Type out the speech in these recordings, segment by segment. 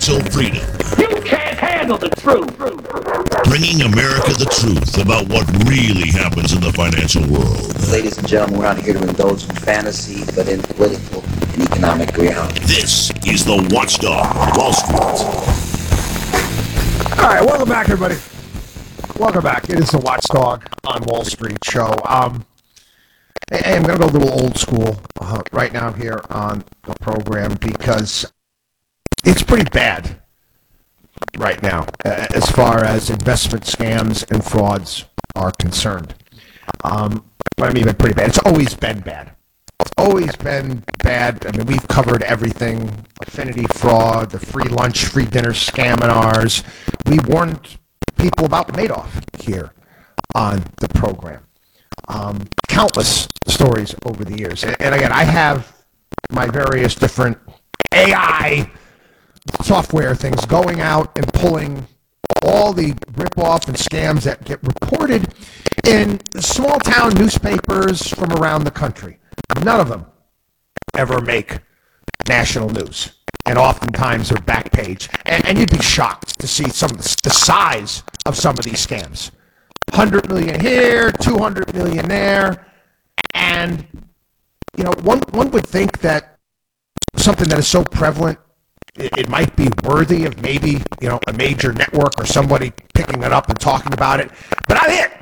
financial freedom. You can't handle the truth. Bringing America the truth about what really happens in the financial world. Ladies and gentlemen, we're not here to indulge in fantasy, but in political and economic reality. This is the Watchdog of Wall Street. All right, welcome back, everybody. Welcome back. It is the Watchdog on Wall Street show. Hey, I'm going to go a little old school right now here on the program because it's pretty bad right now as far as investment scams and frauds are concerned. What I mean by pretty bad, it's always been bad. It's always been bad. I mean, we've covered everything: affinity fraud, the free lunch, free dinner scaminars. We warned people about Madoff here on the program. Countless stories over the years. And again, I have my various different AI software things going out and pulling all the rip-off and scams that get reported in small town newspapers from around the country. None of them ever make national news, and oftentimes they're back page. And you'd be shocked to see some of the size of some of these scams. 100 million here, 200 million there. And, you know, one would think that something that is so prevalent, it might be worthy of maybe, you know, a major network or somebody picking it up and talking about it. But I'm it.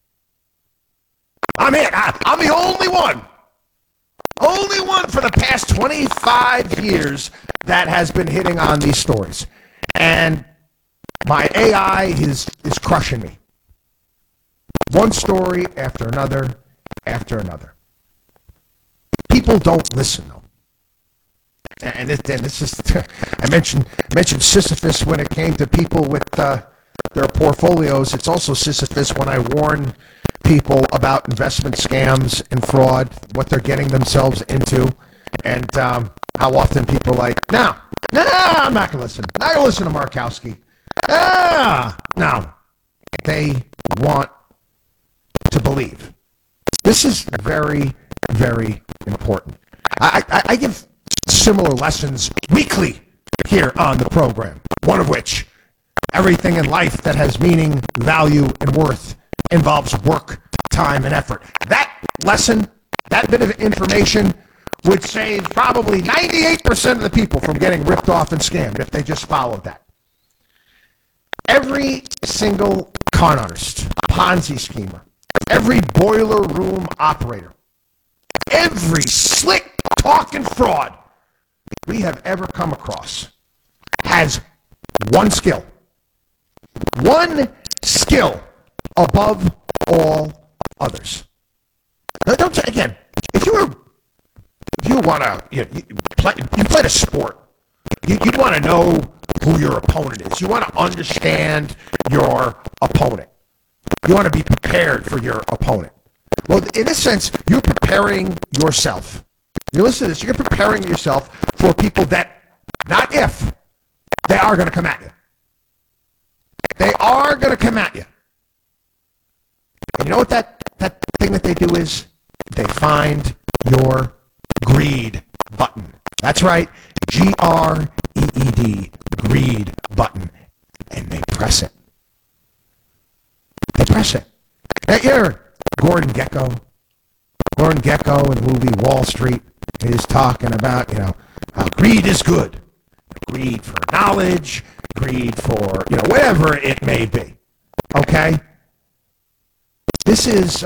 I'm the only one. Only one for the past 25 years that has been hitting on these stories. And my AI is crushing me. One story after another, after another. People don't listen, though. And this is, I mentioned Sisyphus when it came to people with their portfolios. It's also Sisyphus when I warn people about investment scams and fraud, what they're getting themselves into, and how often people are like, no, I'm not going to listen. I'm not going to listen to Markowski. No. They want to believe. This is very, very important. I give similar lessons weekly here on the program, one of which, everything in life that has meaning, value, and worth involves work, time, and effort. That lesson, that bit of information, would save probably 98% of the people from getting ripped off and scammed if they just followed that. Every single con artist, Ponzi schemer, every boiler room operator, every slick talking fraud we have ever come across has one skill above all others. Now, again, if you want to, you played a sport, you'd want to know who your opponent is. You want to understand your opponent. You want to be prepared for your opponent. Well, in a sense, you're preparing yourself. You listen to this, you're preparing yourself for people that, not if, they are going to come at you. They are going to come at you. And you know what that thing that they do is? They find your greed button. That's right, GREED, greed button. And they press it. They press it. Now, you're Gordon Gekko. Gordon Gekko in the movie Wall Street is talking about, you know, how greed is good. Greed for knowledge, greed for, you know, whatever it may be. Okay? This is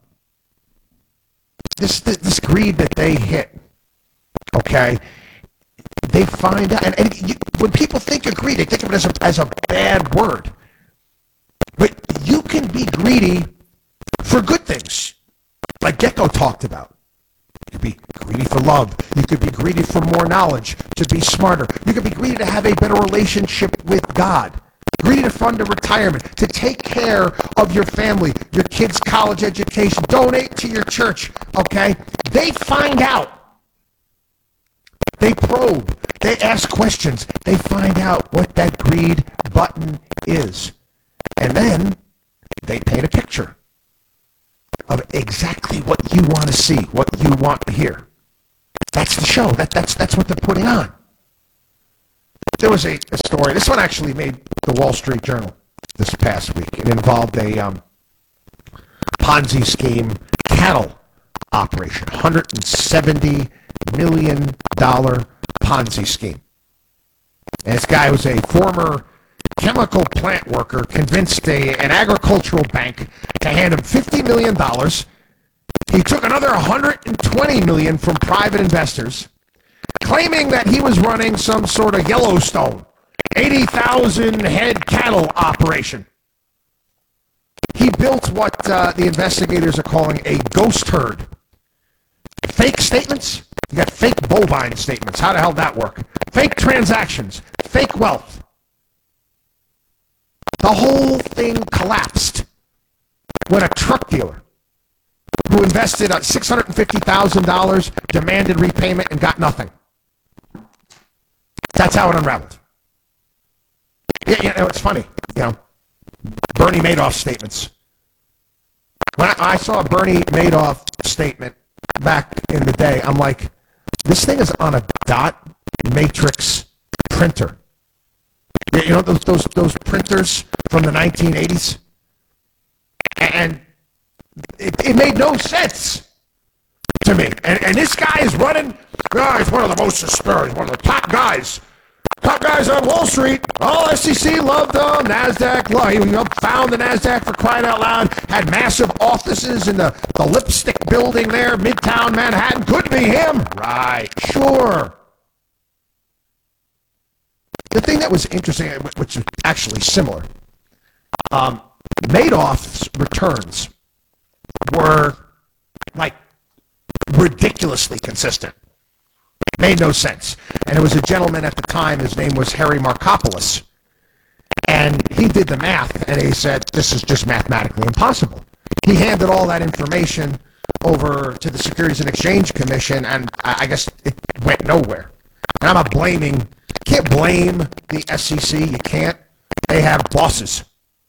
this greed that they hit. Okay? They find out, and when people think of greed, they think of it as a bad word. But you can be greedy for good things, like Gekko talked about. You could be greedy for love. You could be greedy for more knowledge, to be smarter. You could be greedy to have a better relationship with God. Greedy to fund a retirement, to take care of your family, your kids' college education, donate to your church, okay? They find out. They probe. They ask questions. They find out what that greed button is. And then they paint a picture of exactly what you want to see, what you want to hear. That's the show. That's what they're putting on. There was a story. This one actually made the Wall Street Journal this past week. It involved a Ponzi scheme cattle operation, $170 million Ponzi scheme. And this guy was a former chemical plant worker, convinced an agricultural bank to hand him $50 million. He took another $120 million from private investors, claiming that he was running some sort of Yellowstone, 80,000 head cattle operation. He built what the investigators are calling a ghost herd. Fake statements? You got fake bovine statements. How the hell did that work? Fake transactions. Fake wealth. The whole thing collapsed when a truck dealer who invested $650,000 demanded repayment and got nothing. That's how it unraveled. It's funny, Bernie Madoff statements. When I saw a Bernie Madoff statement back in the day, I'm like, this thing is on a dot matrix printer. You know those printers from the 1980s? And it made no sense to me. And this guy is running. He's one of the most suspicious, he's one of the top guys on Wall Street. All SEC loved him. NASDAQ, he found the NASDAQ, for crying out loud. Had massive offices in the Lipstick building there, Midtown Manhattan. Could be him. Right, sure. The thing that was interesting, which is actually similar, Madoff's returns were like ridiculously consistent. Made no sense. And there was a gentleman at the time, his name was Harry Markopolos, and he did the math, and he said, this is just mathematically impossible. He handed all that information over to the Securities and Exchange Commission, and I guess it went nowhere. And I'm not blaming, can't blame the SEC, you can't. They have bosses.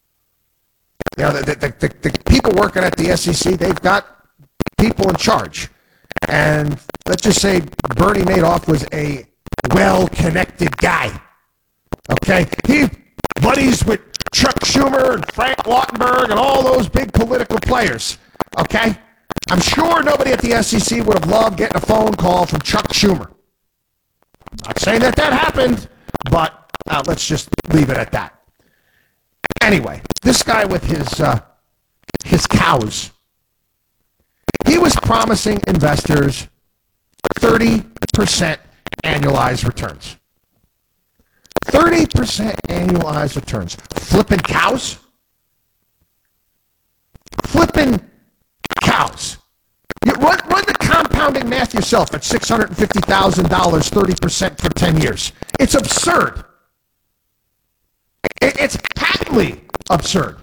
The people working at the SEC, they've got people in charge. And let's just say Bernie Madoff was a well-connected guy. Okay? He buddies with Chuck Schumer and Frank Lautenberg and all those big political players. Okay? I'm sure nobody at the SEC would have loved getting a phone call from Chuck Schumer. Not saying that happened, but let's just leave it at that. Anyway, this guy with his cows, he was promising investors 30% annualized returns. 30% annualized returns. Flipping cows? Flipping cows. You run the compounding math yourself at $650,000, 30% for 10 years. It's absurd. It's patently absurd.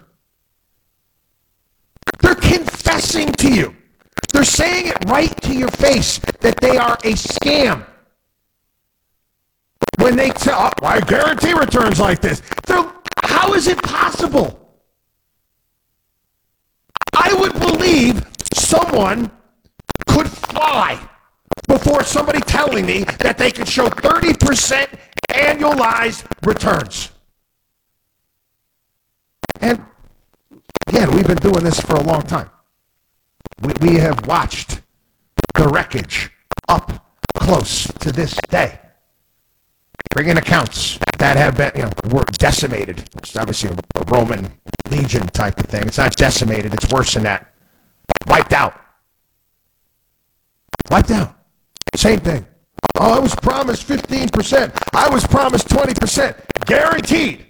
They're confessing to you. They're saying it right to your face that they are a scam. When they tell, I guarantee returns like this. How is it possible? I would believe someone could fly before somebody telling me that they could show 30% annualized returns. And again, we've been doing this for a long time. We have watched the wreckage up close to this day. Bring in accounts that have been, were decimated. It's obviously a Roman legion type of thing. It's not decimated. It's worse than that. Wiped out. Wiped out. Same thing. Oh, I was promised 15%. I was promised 20%. Guaranteed.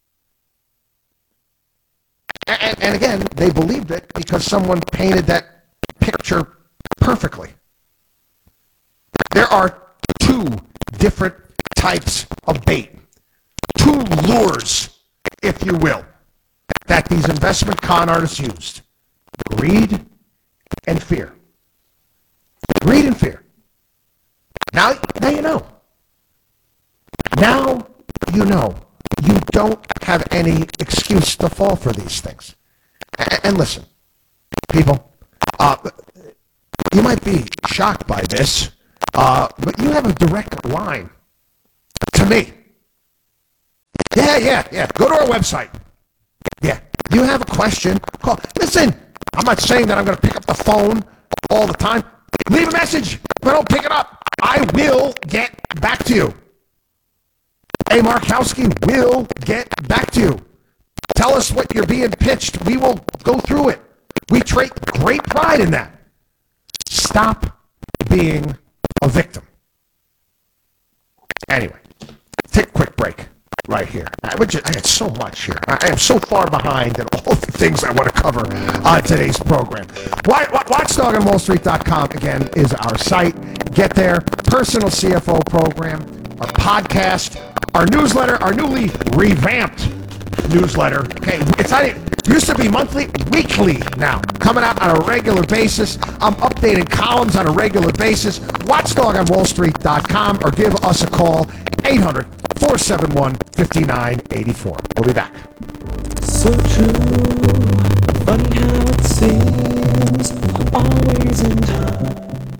And again, they believed it because someone painted that picture perfectly. There are two different types of bait, two lures, if you will, that these investment con artists used. Greed and fear. Greed and fear. Now you know. Now you know. You don't have any excuse to fall for these things. And listen, people, you might be shocked by this, but you have a direct line to me. Yeah. Go to our website. Yeah. You have a question, call. Listen, I'm not saying that I'm going to pick up the phone all the time. Leave a message. If I don't pick it up, I will get back to you. A. Markowski will get back to you. Tell us what you're being pitched. We will go through it. We take great pride in that. Stop being a victim. Anyway, take a quick break right here. I got so much here. I am so far behind in all the things I want to cover on today's program. WatchDogOnWallStreet.com, again, is our site. Get there. Personal CFO program, our podcast, our newsletter, our newly revamped newsletter. Okay, it used to be monthly, weekly now, coming out on a regular basis. I'm updating columns on a regular basis. WatchDogOnWallStreet.com, or give us a call, 800-471-5984. We'll be back. So true, funny how it seems, always in time.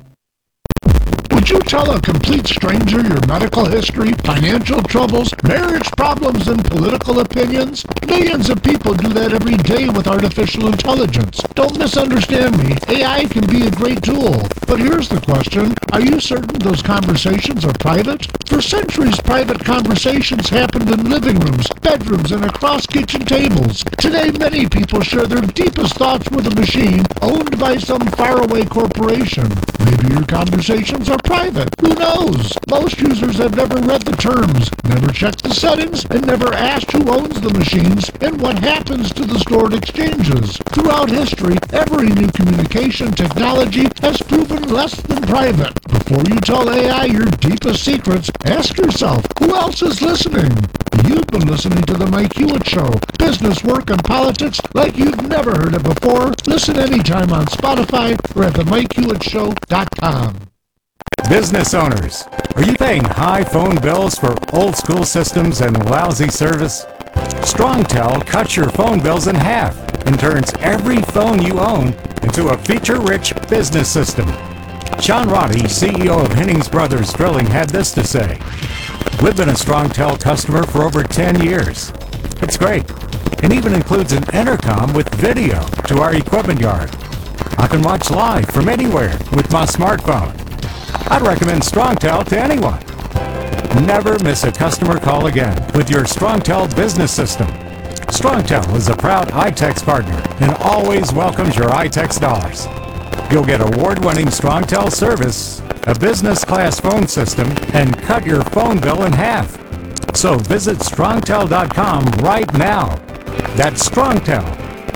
Would you tell a complete stranger your medical history, financial troubles, marriage problems, and political opinions? Millions of people do that every day with artificial intelligence. Don't misunderstand me. AI can be a great tool. But here's the question. Are you certain those conversations are private? For centuries, private conversations happened in living rooms, bedrooms, and across kitchen tables. Today, many people share their deepest thoughts with a machine owned by some faraway corporation. Maybe your conversations are private. Who knows? Most users have never read the terms, never checked the settings, and never asked who owns the machines and what happens to the stored exchanges. Throughout history, every new communication technology has proven less than private. Before you tell AI your deepest secrets, ask yourself, who else is listening? You've been listening to The Mike Hewitt Show. Business, work, and politics like you've never heard it before. Listen anytime on Spotify or at themikehewittShow.com. Business owners, are you paying high phone bills for old school systems and lousy service? StrongTel cuts your phone bills in half and turns every phone you own into a feature-rich business system. Sean Roddy, CEO of Hennings Brothers Drilling, had this to say: "We've been a StrongTel customer for over 10 years. It's great, and even includes an intercom with video to our equipment yard. I can watch live from anywhere with my smartphone. I'd recommend StrongTel to anyone. Never miss a customer call again with your StrongTel business system. StrongTel is a proud iTex partner and always welcomes your iTex dollars. You'll get award-winning StrongTel service, a business-class phone system, and cut your phone bill in half. So visit StrongTel.com right now. That's StrongTel,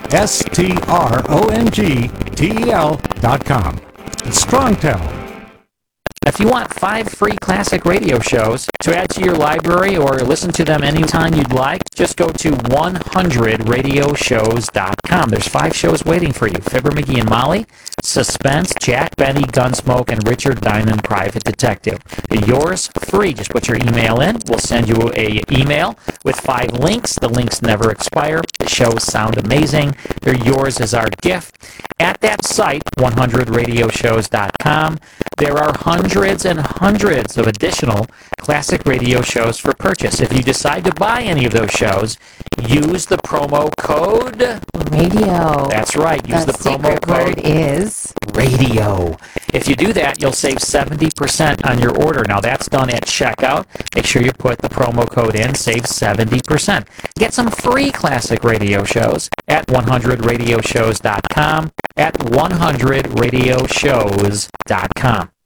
StrongTel.com. StrongTel. If you want 5 free classic radio shows to add to your library or listen to them anytime you'd like, just go to 100radioshows.com. There's 5 shows waiting for you. Fibber McGee and Molly, Suspense, Jack Benny, Gunsmoke, and Richard Diamond, Private Detective. They're yours free. Just put your email in. We'll send you an email with 5 links. The links never expire. The shows sound amazing. They're yours as our gift. At that site, 100radioshows.com, there are hundreds and hundreds of additional classic radio shows for purchase. If you decide to buy any of those shows, use the promo code radio. That's right. Use the promo code word is radio. If you do that, you'll save 70% on your order. Now, that's done at checkout. Make sure you put the promo code in. Save 70%. Get some free classic radio shows at 100radioshows.com. At 100radioshows.com.